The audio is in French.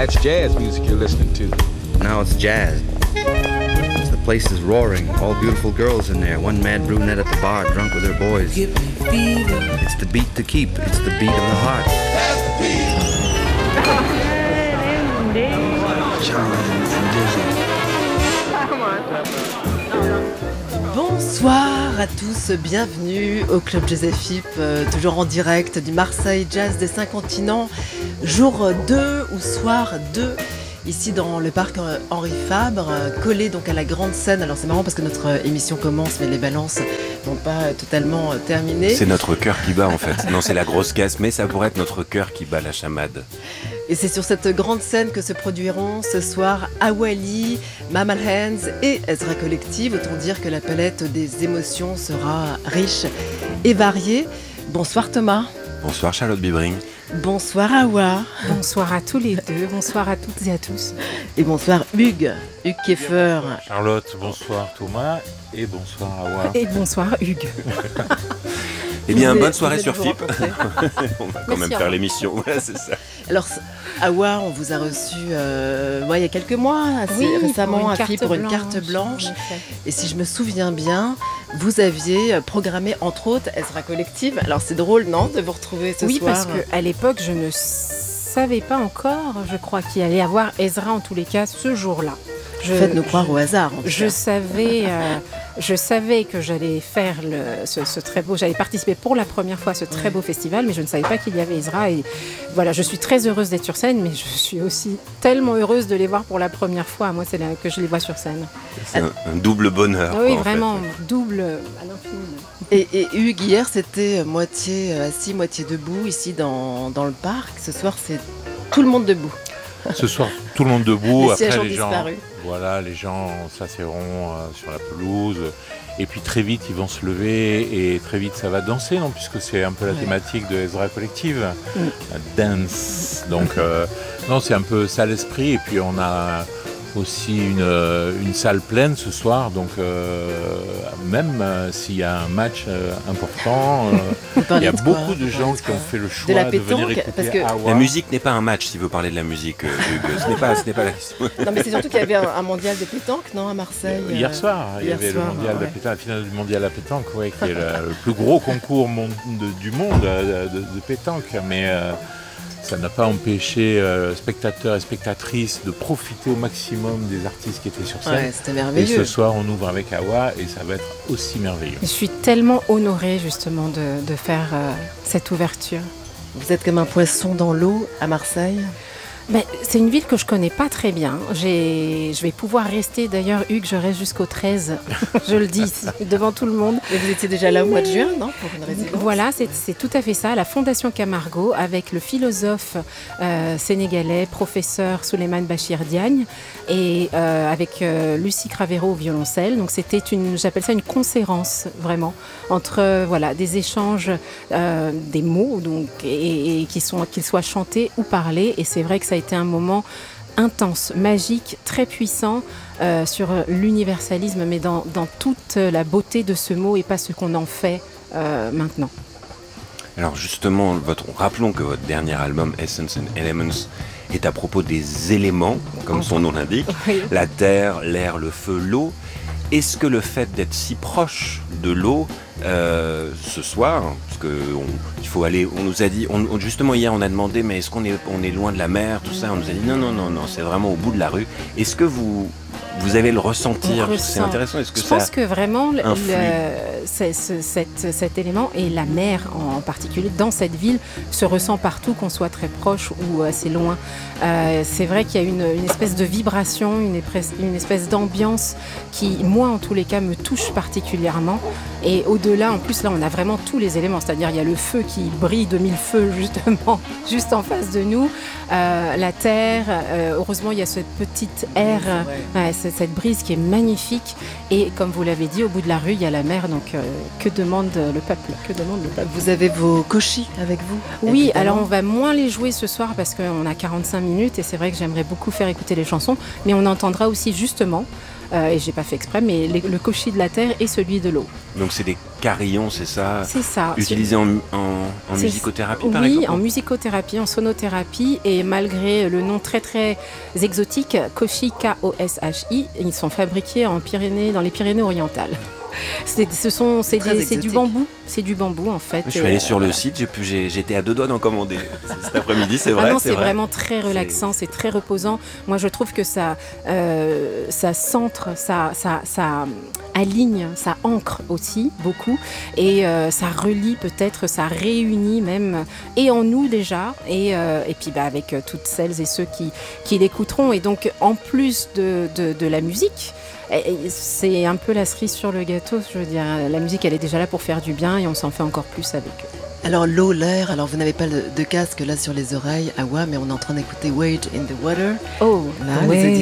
That's jazz music you're listening to. Now it's jazz. The place is roaring, all beautiful girls in there, one mad brunette at the bar, drunk with her boys. It's the beat to keep, it's the beat of the heart. Bonsoir à tous, bienvenue au Club Joséphine, toujours en direct du Marseille Jazz des 5 continents, jour 2 ou soir 2. Ici dans le parc Henri Fabre, collé donc à la grande scène. Alors c'est marrant parce que notre émission commence mais les balances n'ont pas totalement terminé. C'est notre cœur qui bat en fait. Non, c'est la grosse caisse, mais ça pourrait être notre cœur qui bat la chamade. Et c'est sur cette grande scène que se produiront ce soir Awali, Mammal Hands et Ezra Collective. Autant dire que la palette des émotions sera riche et variée. Bonsoir Thomas. Bonsoir Charlotte Bibring. Bonsoir Awa. Bonsoir à tous les deux, bonsoir à toutes et à tous. Et bonsoir Hugues Kieffer. Charlotte, bonsoir Thomas et bonsoir Awa. Et bonsoir Hugues. Eh bien, bonne soirée sur FIP. On va quand Merci même faire l'émission, voilà, c'est ça. Alors Awa, on vous a reçu il y a quelques mois, assez récemment, à FIP pour une carte blanche. Et si je me souviens bien, vous aviez programmé entre autres Ezra Collective. Alors c'est drôle, non, de vous retrouver ce soir? Oui, parce qu'à l'époque, je ne savais pas encore, je crois, qu'il allait y avoir Ezra en tous les cas ce jour-là. Faites-nous croire au hasard. Je savais que j'allais faire ce très beau, j'allais participer pour la première fois à ce très beau festival, mais je ne savais pas qu'il y avait Ezra. Et voilà, je suis très heureuse d'être sur scène, mais je suis aussi tellement heureuse de les voir pour la première fois. Moi, c'est là que je les vois sur scène. C'est un double bonheur. Oui, quoi, vraiment, en fait. double à l'infini. Et Hugues, hier, c'était moitié assis, moitié debout, ici dans le parc. Ce soir, c'est tout le monde debout. Ce soir, tout le monde debout. Les sièges Après, ont les gens, disparu. voilà, les gens s'asserront sur la pelouse. Et puis très vite, ils vont se lever et très vite, ça va danser, non, puisque c'est un peu la thématique de Ezra Collective, dance. Donc, non, c'est un peu ça l'esprit. Et puis, on a aussi une salle pleine ce soir. Donc, même s'il y a un match important, il y a beaucoup de gens qui ont fait le choix de venir écouter parce que La musique n'est pas un match, si vous parlez de la musique, Hugues. Ce n'est pas la question. Non, mais c'est surtout qu'il y avait un mondial de pétanque, non, à Marseille. Hier soir, il y avait le mondial de pétanque, la finale du mondial à pétanque, qui est le plus gros concours du monde de pétanque. Mais ça n'a pas empêché spectateurs et spectatrices de profiter au maximum des artistes qui étaient sur scène. Ouais, c'était merveilleux. Et ce soir, on ouvre avec Awa et ça va être aussi merveilleux. Je suis tellement honorée justement de faire cette ouverture. Vous êtes comme un poisson dans l'eau à Marseille. Mais c'est une ville que je connais pas très bien. Je vais pouvoir rester, d'ailleurs, Hugues, je reste jusqu'au 13, je le dis ici, devant tout le monde. Et vous étiez déjà là au mois de juin, non, pour une résidence? Voilà, c'est tout à fait ça, la Fondation Camargo, avec le philosophe sénégalais, professeur Souleymane Bachir Diagne, et avec Lucie Cravero au violoncelle. Donc c'était j'appelle ça une conférence, vraiment, entre des échanges, des mots, donc, et qu'ils soient chantés ou parlés. Et c'est vrai que ça a été un moment intense, magique, très puissant sur l'universalisme, mais dans toute la beauté de ce mot et pas ce qu'on en fait maintenant. Alors justement, rappelons que votre dernier album, Essence and Elements, est à propos des éléments, comme son nom l'indique, la terre, l'air, le feu, l'eau. Est-ce que le fait d'être si proche de l'eau ce soir, parce qu'il faut aller, on nous a dit, justement hier on a demandé, mais est-ce qu'on est loin de la mer, tout ça, on nous a dit non, c'est vraiment au bout de la rue. Est-ce que vous avez le ressentir? C'est intéressant. Est-ce que je pense que vraiment cet élément et la mer en particulier dans cette ville se ressent partout, qu'on soit très proche ou assez loin. C'est vrai qu'il y a une espèce de vibration, une espèce d'ambiance qui, moi en tous les cas, me touche particulièrement. Et au-delà, en plus là, on a vraiment tous les éléments, c'est-à-dire il y a le feu qui brille de mille feux justement, juste en face de nous, la terre, heureusement il y a ce petit air, cette brise qui est magnifique. Et comme vous l'avez dit, au bout de la rue, il y a la mer, donc que demande le peuple? Vous avez vos kochis avec vous? Oui, évidemment. alors on va moins les jouer ce soir parce qu'on a 45 minutes et c'est vrai que j'aimerais beaucoup faire écouter les chansons, mais on entendra aussi justement et j'ai pas fait exprès, mais le koshi de la terre et celui de l'eau. Donc c'est des carillons, c'est ça? C'est ça. Utilisés en musicothérapie, par exemple? Oui, en musicothérapie, en sonothérapie, et malgré le nom très très exotique, koshi, K-O-S-H-I, ils sont fabriqués dans les Pyrénées-Orientales. C'est du bambou, en fait. Je suis allé sur le site, j'étais à 2 doigts d'en commander cet après-midi, c'est vrai. C'est vraiment très relaxant, c'est très reposant. Moi, je trouve que ça centre, ça aligne, ça ancre aussi beaucoup, et ça relie peut-être, ça réunit même, et en nous déjà, et puis avec toutes celles et ceux qui l'écouteront. Et donc, en plus de la musique, c'est un peu la cerise sur le gâteau, je veux dire. La musique, elle est déjà là pour faire du bien, et on s'en fait encore plus avec eux. Alors l'eau, l'air, alors vous n'avez pas de casque là sur les oreilles, Awa, mais on est en train d'écouter Wade in the Water. Oh, là, Wade